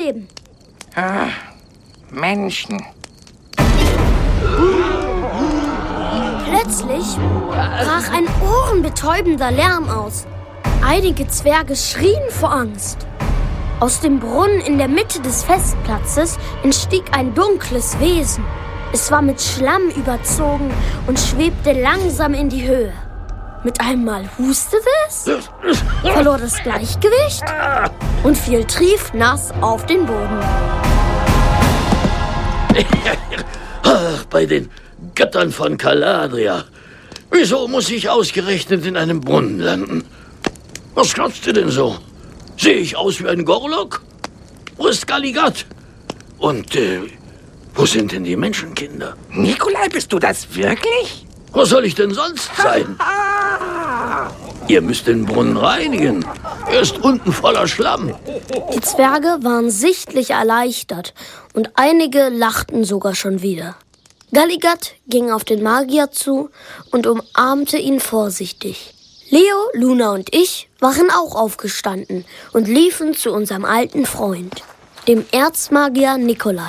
leben. Ah, Menschen. Plötzlich brach ein ohrenbetäubender Lärm aus. Einige Zwerge schrien vor Angst. Aus dem Brunnen in der Mitte des Festplatzes entstieg ein dunkles Wesen. Es war mit Schlamm überzogen und schwebte langsam in die Höhe. Mit einem Mal hustete es, verlor das Gleichgewicht und fiel triefnass auf den Boden. Ach, bei den Göttern von Caladria. Wieso muss ich ausgerechnet in einem Brunnen landen? Was glotzt ihr denn so? Sehe ich aus wie ein Gorlok? Wo ist Galigat? Und wo sind denn die Menschenkinder? Nikolai, bist du das wirklich? Wo soll ich denn sonst sein? Ihr müsst den Brunnen reinigen. Er ist unten voller Schlamm. Die Zwerge waren sichtlich erleichtert und einige lachten sogar schon wieder. Galigat ging auf den Magier zu und umarmte ihn vorsichtig. Leo, Luna und ich waren auch aufgestanden und liefen zu unserem alten Freund, dem Erzmagier Nikolai.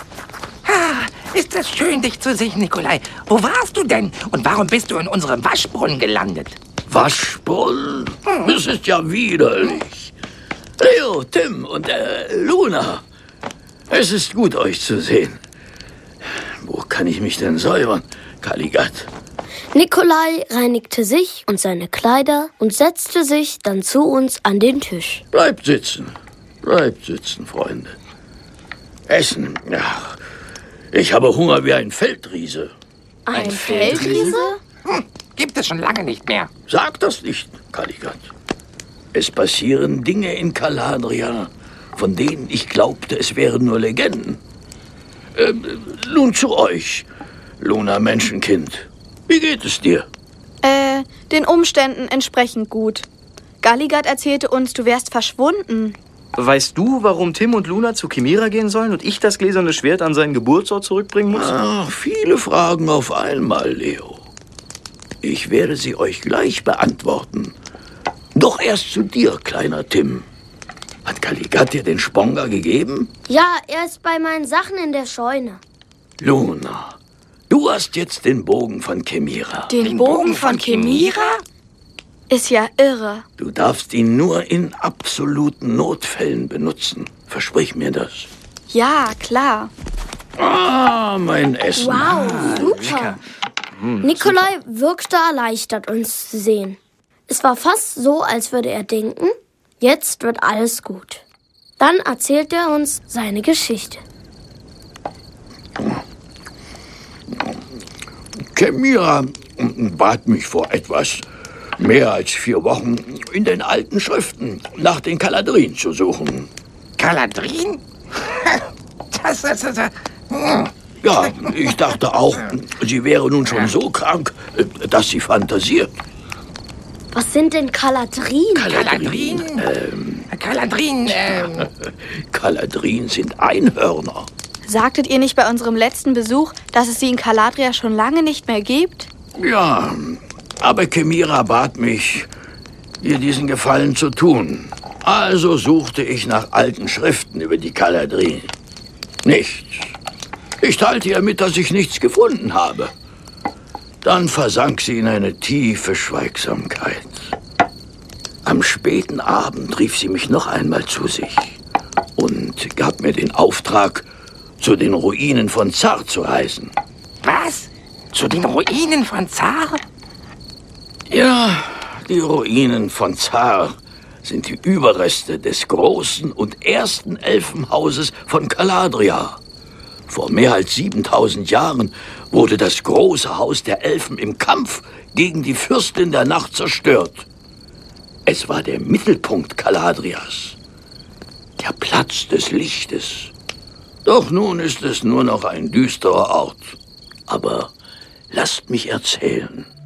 Ist das schön, dich zu sehen, Nikolai. Wo warst du denn? Und warum bist du in unserem Waschbrunnen gelandet? Waschbrunnen? Es ist ja widerlich. Leo, Tim und Luna. Es ist gut, euch zu sehen. Wo kann ich mich denn säubern, Galigat? Nikolai reinigte sich und seine Kleider und setzte sich dann zu uns an den Tisch. Bleibt sitzen, Freunde. Essen. Ach, ich habe Hunger wie ein Feldriese. Ein Feldriese? Gibt es schon lange nicht mehr. Sag das nicht, Galigat. Es passieren Dinge in Caladria, von denen ich glaubte, es wären nur Legenden. Nun zu euch, Luna Menschenkind. Wie geht es dir? Den Umständen entsprechend gut. Galigat erzählte uns, du wärst verschwunden. Weißt du, warum Tim und Luna zu Chimera gehen sollen und ich das gläserne Schwert an seinen Geburtsort zurückbringen muss? Ach, viele Fragen auf einmal, Leo. Ich werde sie euch gleich beantworten. Doch erst zu dir, kleiner Tim. Hat Galigat dir den Sponga gegeben? Ja, er ist bei meinen Sachen in der Scheune. Luna, du hast jetzt den Bogen von Chimera. Den Bogen von Chimera? Ist ja irre. Du darfst ihn nur in absoluten Notfällen benutzen. Versprich mir das. Ja, klar. Ah, mein Essen. Wow, super. Nikolai wirkte erleichtert, uns zu sehen. Es war fast so, als würde er denken, jetzt wird alles gut. Dann erzählte er uns seine Geschichte. Chimera bat mich vor etwas mehr als 4 Wochen in den alten Schriften nach den Caladrien zu suchen. Caladrien? Ja, ich dachte auch, sie wäre nun schon so krank, dass sie fantasiert. Was sind denn Caladrien? Caladrien sind Einhörner. Sagtet ihr nicht bei unserem letzten Besuch, dass es sie in Caladria schon lange nicht mehr gibt? Ja, aber Chimera bat mich, ihr diesen Gefallen zu tun. Also suchte ich nach alten Schriften über die Caladrien. Nichts. Ich teilte ihr mit, dass ich nichts gefunden habe. Dann versank sie in eine tiefe Schweigsamkeit. Am späten Abend rief sie mich noch einmal zu sich und gab mir den Auftrag, zu den Ruinen von Zar zu reisen. Was? Zu den Ruinen von Zar? Ja, die Ruinen von Zar sind die Überreste des großen und ersten Elfenhauses von Caladria. Vor mehr als 7000 Jahren wurde das große Haus der Elfen im Kampf gegen die Fürstin der Nacht zerstört. Es war der Mittelpunkt Caladrias, der Platz des Lichtes. Doch nun ist es nur noch ein düsterer Ort. Aber lasst mich erzählen.